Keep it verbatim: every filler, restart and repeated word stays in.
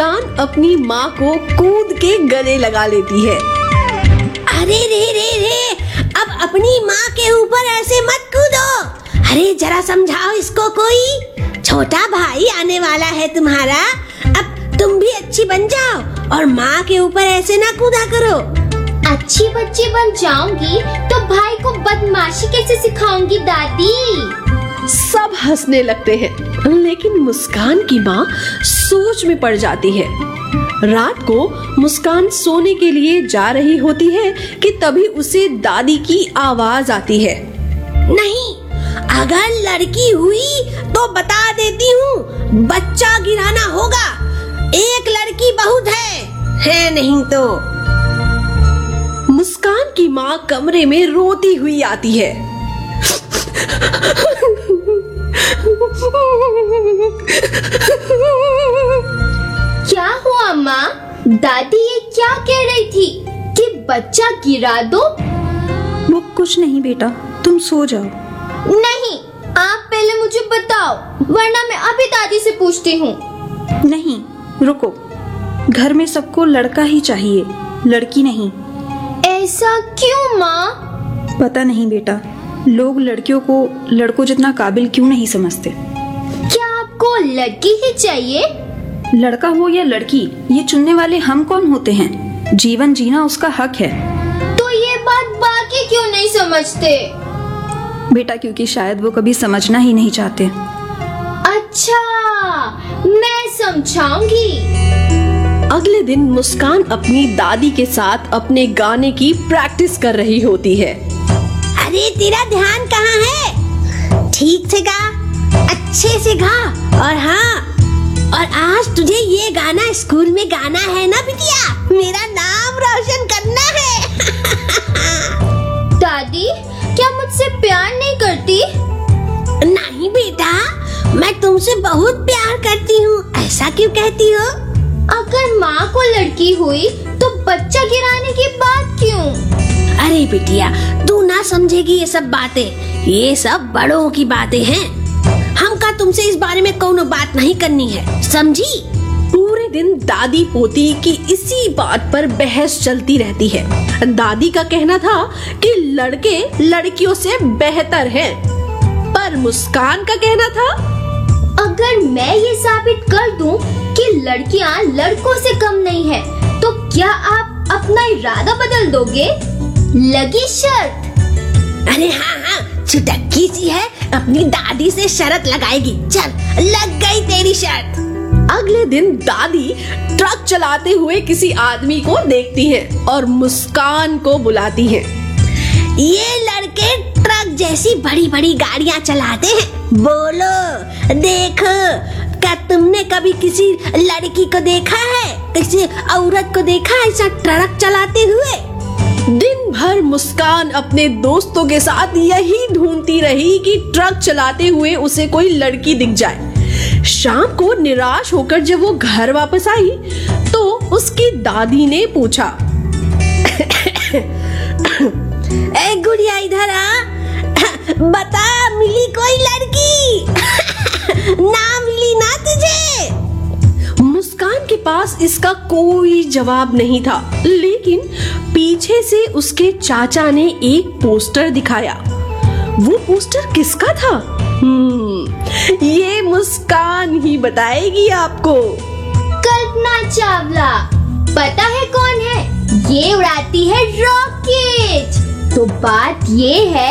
मुस्कान अपनी माँ को कूद के गले लगा लेती है। अरे रे रे रे, अब अपनी माँ के ऊपर ऐसे मत कूदो। अरे जरा समझाओ इसको कोई। छोटा भाई आने वाला है तुम्हारा, अब तुम भी अच्छी बन जाओ और माँ के ऊपर ऐसे ना कूदा करो। अच्छी बच्ची बन जाऊंगी तो भाई को बदमाशी कैसे सिखाऊंगी दादी? सब हंसने लगते हैं, लेकिन मुस्कान की माँ सोच में पड़ जाती है। रात को मुस्कान सोने के लिए जा रही होती है कि तभी उसे दादी की आवाज आती है। नहीं, अगर लड़की हुई तो बता देती हूँ, बच्चा गिराना होगा। एक लड़की बहुत है, है नहीं तो। मुस्कान की माँ कमरे में रोती हुई आती है। क्या हुआ माँ? दादी ये क्या कह रही थी कि बच्चा गिरा दो? वो कुछ नहीं बेटा, तुम सो जाओ। नहीं, आप पहले मुझे बताओ, वरना मैं अभी दादी से पूछती हूँ। नहीं, रुको, घर में सबको लड़का ही चाहिए, लड़की नहीं। ऐसा क्यों माँ? पता नहीं बेटा, लोग लड़कियों को लड़कों जितना काबिल क्यों नहीं समझते। क्या आपको लड़की ही चाहिए? लड़का हो या लड़की, ये चुनने वाले हम कौन होते हैं? जीवन जीना उसका हक है। तो ये बात बाकी क्यों नहीं समझते? बेटा क्योंकि शायद वो कभी समझना ही नहीं चाहते। अच्छा, मैं समझाऊंगी। अगले दिन मुस्कान अपनी दादी के साथ अपने गाने की प्रैक्टिस कर रही होती है। अरे तेरा ध्यान कहाँ है? ठीक से गा, अच्छे से गा। और हाँ, और आज तुझे ये गाना स्कूल में गाना है ना बिटिया? मेरा नाम रोशन करना है। दादी, क्या मुझसे प्यार नहीं करती? नहीं बेटा, मैं तुमसे बहुत प्यार करती हूँ। ऐसा क्यों कहती हो? अगर माँ को लड़की हुई तो बच्चा गिराने की बात क्यों? अरे बिटिया, तू ना समझेगी ये सब बातें। ये सब बड़ों की बातें हैं। हमका तुमसे इस बारे में कोनो बात नहीं करनी है, समझी? पूरे दिन दादी पोती की इसी बात पर बहस चलती रहती है। दादी का कहना था कि लड़के लड़कियों से बेहतर हैं, पर मुस्कान का कहना था, अगर मैं ये साबित कर दूं कि लड़कियां लड़कों से कम नहीं है, तो क्या आप अपना इरादा बदल दोगे? लगी शर्त? अरे हाँ हाँ, चुटक्की सी है, अपनी दादी से शर्त लगाएगी। चल, लग गई तेरी शर्त। अगले दिन दादी ट्रक चलाते हुए किसी आदमी को देखती है और मुस्कान को बुलाती है। ये लड़के ट्रक जैसी बड़ी बड़ी गाड़ियाँ चलाते हैं। बोलो, देखो, क्या तुमने कभी किसी लड़की को देखा है, किसी औरत को देखा है ऐसा ट्रक चलाते हुए? दिन भर मुस्कान अपने दोस्तों के साथ यही ढूंढती रही कि ट्रक चलाते हुए उसे कोई लड़की दिख जाए। शाम को निराश होकर जब वो घर वापस आई तो उसकी दादी ने पूछा, ए गुड़िया, इधर आ, बता, मिली कोई लड़की? ना मिली ना तुझे? मुस्कान के पास इसका कोई जवाब नहीं था, लेकिन पीछे से उसके चाचा ने एक पोस्टर दिखाया। वो पोस्टर किसका था? हम्म, ये मुस्कान ही बताएगी आपको। कल्पना चावला। पता है कौन है? ये उड़ाती है रॉकेट। तो बात ये है